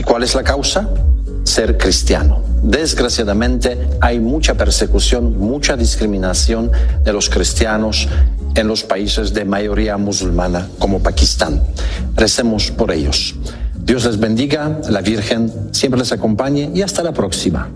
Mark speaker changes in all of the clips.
Speaker 1: cuál es la causa? Ser cristiano. Desgraciadamente hay mucha persecución, mucha discriminación de los cristianos en los países de mayoría musulmana como Pakistán. Recemos por ellos. Dios les bendiga, la Virgen siempre les acompañe y hasta la próxima.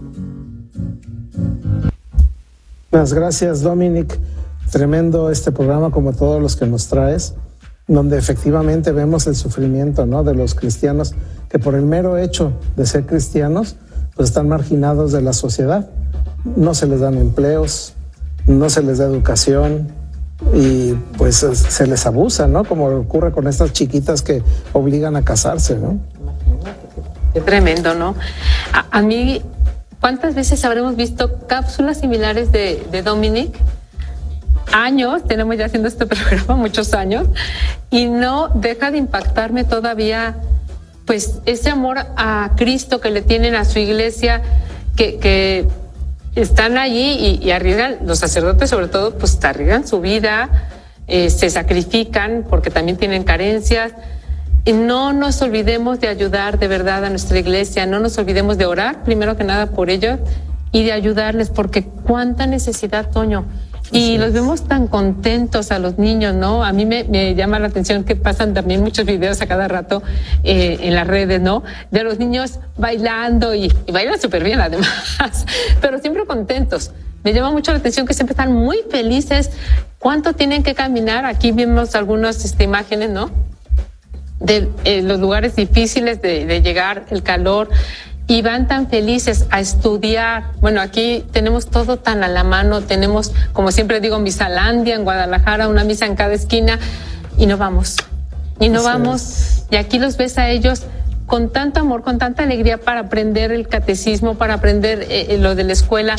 Speaker 2: Muchas gracias, Dominic. Tremendo este programa, como todos los que nos traes, donde efectivamente vemos el sufrimiento, ¿no?, de los cristianos que por el mero hecho de ser cristianos pues están marginados de la sociedad. No se les dan empleos, no se les da educación y pues se les abusa, ¿no?, como ocurre con estas chiquitas que obligan a casarse, ¿no?
Speaker 3: Qué tremendo, ¿no? A mí, ¿cuántas veces habremos visto cápsulas similares de Dominic? Años, tenemos ya haciendo este programa, muchos años, y no deja de impactarme todavía, pues, ese amor a Cristo que le tienen a su iglesia, que están allí y arriesgan, los sacerdotes sobre todo, pues arriesgan su vida, se sacrifican porque también tienen carencias. Y no nos olvidemos de ayudar de verdad a nuestra iglesia, no nos olvidemos de orar primero que nada por ellos y de ayudarles, porque cuánta necesidad, Toño. Y los vemos tan contentos a los niños, ¿no? A mí me llama la atención que pasan también muchos videos a cada rato en las redes, ¿no? De los niños bailando y bailan súper bien además, pero siempre contentos. Me llama mucho la atención que siempre están muy felices. ¿Cuánto tienen que caminar? Aquí vimos algunas imágenes, ¿no?, de los lugares difíciles de llegar, el calor. Y van tan felices a estudiar. Bueno, aquí tenemos todo tan a la mano. Tenemos, como siempre digo, Misalandia en Guadalajara, una misa en cada esquina. Y no vamos. Y no vamos. Y aquí los ves a ellos con tanto amor, con tanta alegría para aprender el catecismo, para aprender lo de la escuela.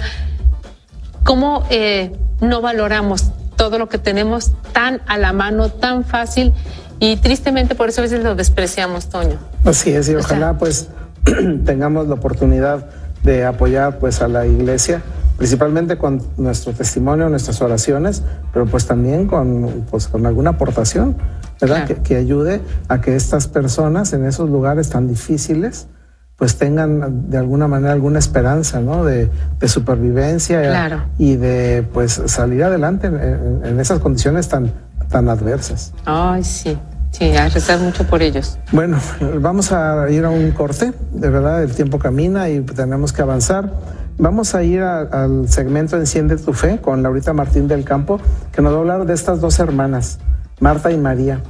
Speaker 3: ¿Cómo no valoramos todo lo que tenemos tan a la mano, tan fácil? Y tristemente por eso a veces lo despreciamos, Toño.
Speaker 2: Así es, y ojalá pues tengamos la oportunidad de apoyar pues a la iglesia, principalmente con nuestro testimonio, nuestras oraciones, pero pues también con alguna aportación, ¿verdad? Claro. Que ayude a que estas personas en esos lugares tan difíciles pues tengan de alguna manera alguna esperanza, ¿no?, de supervivencia. Claro. Y de pues salir adelante en esas condiciones tan adversas.
Speaker 3: Ay, sí. Sí, a rezar mucho por ellos.
Speaker 2: Bueno, vamos a ir a un corte, de verdad el tiempo camina y tenemos que avanzar. Vamos a ir al segmento Enciende tu Fe con Laurita Martín del Campo, que nos va a hablar de estas dos hermanas, Marta y María.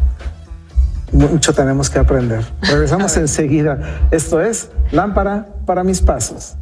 Speaker 2: Mucho tenemos que aprender. Regresamos enseguida. Esto es Lámpara para mis pasos.